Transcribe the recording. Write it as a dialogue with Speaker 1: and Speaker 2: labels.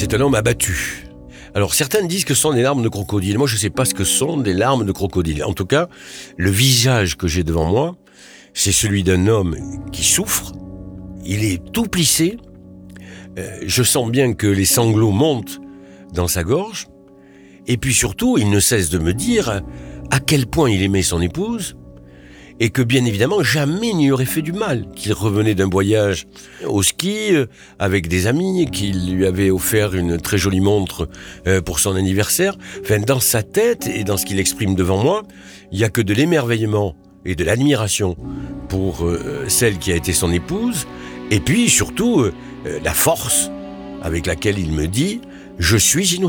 Speaker 1: c'est un homme abattu. Alors certains disent que ce sont des larmes de crocodile. Moi je ne sais pas ce que sont des larmes de crocodile. En tout cas, le visage que j'ai devant moi, c'est celui d'un homme qui souffre. Il est tout plissé. Je sens bien que les sanglots montent dans sa gorge. Et puis surtout, il ne cesse de me dire à quel point il aimait son épouse et que bien évidemment jamais il n'y aurait fait du mal, qu'il revenait d'un voyage au ski avec des amis, qu'il lui avait offert une très jolie montre pour son anniversaire. Enfin, dans sa tête et dans ce qu'il exprime devant moi, il n'y a que de l'émerveillement et de l'admiration pour celle qui a été son épouse, et puis surtout la force avec laquelle il me dit « Je suis innocent ».